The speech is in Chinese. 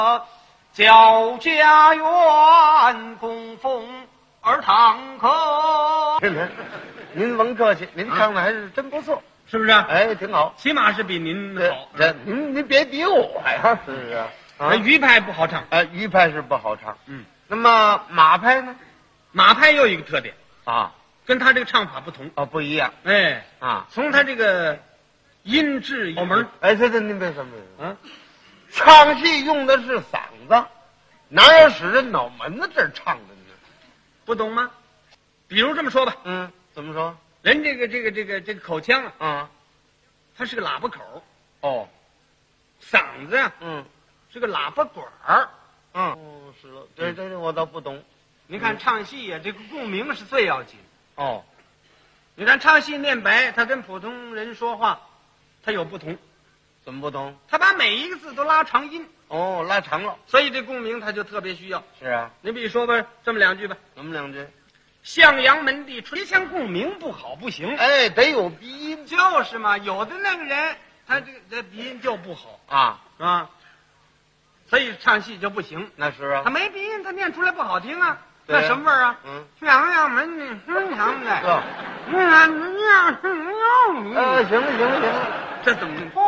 焦家园供奉儿堂客。 您甭客气，您唱的还是真不错， 是不是？ 哎，挺好。 起码是比您好。 您别比我呀，是不是？ 余派不好唱。 余派是不好唱。那么马派呢？ 马派又有一个特点啊， 跟他这个唱法不同。 不一样。 哎从他这个音质有门。 这您别什么唱戏用的是嗓子，哪有使人脑门子这儿唱的呢？ 不懂吗？比如这么说吧。 怎么说？ 人这个口腔它是个喇叭口。嗓子是个喇叭管儿。 是了，这我倒不懂。 您看唱戏呀，这个共鸣是最要紧。你看唱戏念白，他跟普通人说话，他有不同。 怎么不同？ 他把每一个字都拉长音。 拉长了， 所以这共鸣他就特别需要。 是啊， 你比如说吧，这么两句吧。 怎么两句？ 向阳门第垂腔共鸣不好不行。 得有鼻音。 就是嘛，有的那个人他这鼻音就不好所以唱戏就不行。 那是啊， 他没鼻音，他念出来不好听啊。那什么味儿啊？向阳门第深长的。 行了，这怎么？